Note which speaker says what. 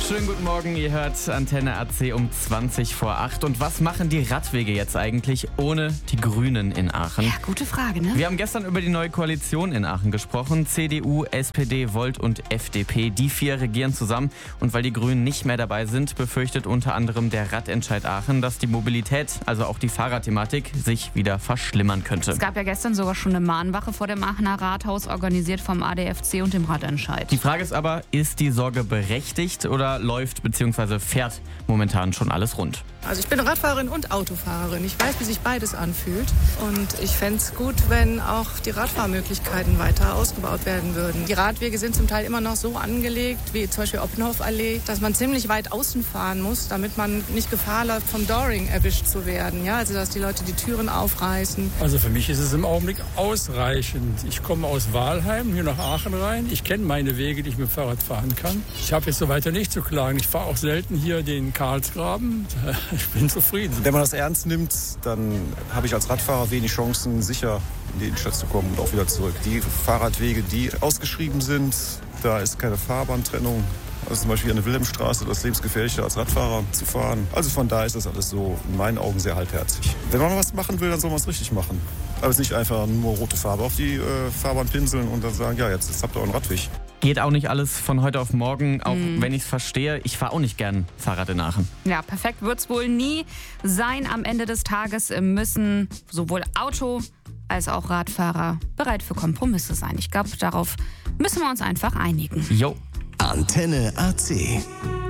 Speaker 1: Schönen guten Morgen, ihr hört Antenne AC um 20 vor 8. Und was machen die Radwege jetzt eigentlich ohne die Grünen in Aachen?
Speaker 2: Ja, gute Frage, ne?
Speaker 1: Wir haben gestern über die neue Koalition in Aachen gesprochen. CDU, SPD, Volt und FDP. Die 4 regieren zusammen. Und weil die Grünen nicht mehr dabei sind, befürchtet unter anderem der Radentscheid Aachen, dass die Mobilität, also auch die Fahrradthematik, sich wieder verschlimmern könnte.
Speaker 2: Es gab ja gestern sogar schon eine Mahnwache vor dem Aachener Rathaus, organisiert vom ADFC und dem Radentscheid.
Speaker 1: Die Frage ist aber, ist die Sorge berechtigt oder läuft bzw. fährt momentan schon alles rund?
Speaker 3: Also ich bin Radfahrerin und Autofahrerin. Ich weiß, wie sich beides anfühlt. Und ich fände es gut, wenn auch die Radfahrmöglichkeiten weiter ausgebaut werden würden. Die Radwege sind zum Teil immer noch so angelegt, wie zum Beispiel Oppenhof-Allee, dass man ziemlich weit außen fahren muss, damit man nicht Gefahr läuft, vom Doring erwischt zu werden. Ja, also dass die Leute die Türen aufreißen.
Speaker 4: Also für mich ist es im Augenblick ausreichend. Ich komme aus Wahlheim hier nach Aachen rein. Ich kenne meine Wege, die ich mit dem Fahrrad fahren kann. Ich habe jetzt so weiter nicht zu klagen. Ich fahre auch selten hier den Karlsgraben. Ich bin zufrieden.
Speaker 5: Wenn man das ernst nimmt, dann habe ich als Radfahrer wenig Chancen, sicher in die Innenstadt zu kommen und auch wieder zurück. Die Fahrradwege, die ausgeschrieben sind, da ist keine Fahrbahntrennung. Also zum Beispiel an der Wilhelmstraße, das ist lebensgefährlicher als Radfahrer zu fahren. Also von daher ist das alles so in meinen Augen sehr halbherzig. Wenn man was machen will, dann soll man es richtig machen. Aber es ist nicht einfach nur rote Farbe auf die Fahrbahn pinseln und dann sagen, ja, jetzt habt ihr euren Radweg.
Speaker 1: Geht auch nicht alles von heute auf morgen, auch wenn ich es verstehe. Ich fahre auch nicht gern Fahrrad in Aachen.
Speaker 2: Ja, perfekt wird es wohl nie sein. Am Ende des Tages müssen sowohl Auto als auch Radfahrer bereit für Kompromisse sein. Ich glaube, darauf müssen wir uns einfach einigen.
Speaker 1: Jo.
Speaker 6: Antenne AC.